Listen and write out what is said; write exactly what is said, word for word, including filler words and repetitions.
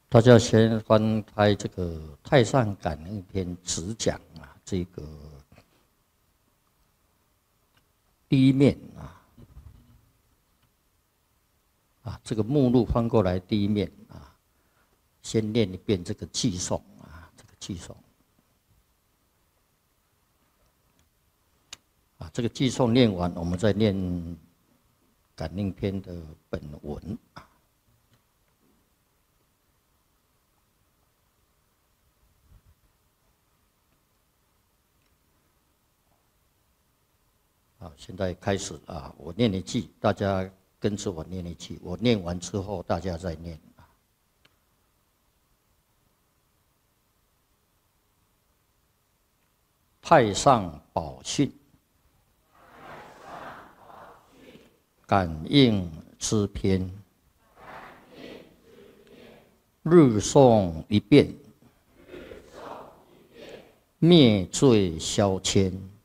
大家先翻开这个《太上感应篇》直讲啊，这个第一面啊，啊，这个目录翻过来第一面啊，先念一遍这个偈颂啊，这个偈颂啊，这个偈颂念完，我们再念感应篇的本文啊。好，现在开始啊！我念一句，大家跟着我念一句。我念完之后，大家再念啊。太上宝训，感应之篇，日诵一遍，灭罪消愆。